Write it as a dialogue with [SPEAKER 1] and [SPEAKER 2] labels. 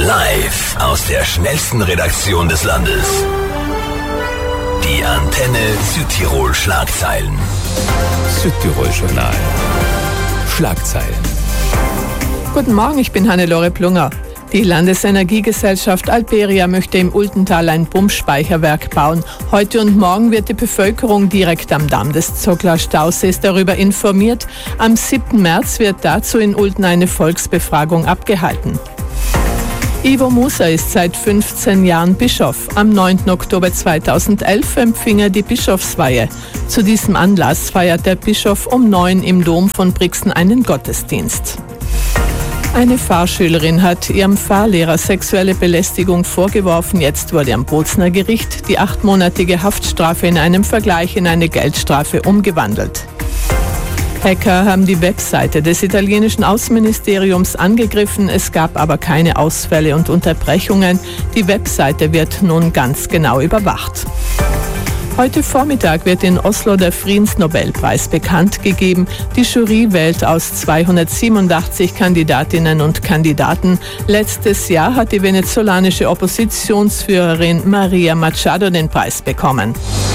[SPEAKER 1] Live aus der schnellsten Redaktion des Landes. Die Antenne Südtirol Schlagzeilen.
[SPEAKER 2] Südtirol Journal. Schlagzeilen.
[SPEAKER 3] Guten Morgen, ich bin Hannelore Plunger. Die Landesenergiegesellschaft Alperia möchte im Ultental ein Pumpspeicherwerk bauen. Heute und morgen wird die Bevölkerung direkt am Damm des Zogler Stausees darüber informiert. Am 7. März wird dazu in Ulten eine Volksbefragung abgehalten. Ivo Musa ist seit 15 Jahren Bischof. Am 9. Oktober 2011 empfing er die Bischofsweihe. Zu diesem Anlass feiert der Bischof um 9 im Dom von Brixen einen Gottesdienst. Eine Fahrschülerin hat ihrem Fahrlehrer sexuelle Belästigung vorgeworfen. Jetzt wurde am Bozner Gericht die 8-monatige Haftstrafe in einem Vergleich in eine Geldstrafe umgewandelt. Hacker haben die Webseite des italienischen Außenministeriums angegriffen. Es gab aber keine Ausfälle und Unterbrechungen. Die Webseite wird nun ganz genau überwacht. Heute Vormittag wird in Oslo der Friedensnobelpreis bekannt gegeben. Die Jury wählt aus 287 Kandidatinnen und Kandidaten. Letztes Jahr hat die venezolanische Oppositionsführerin Maria Machado den Preis bekommen.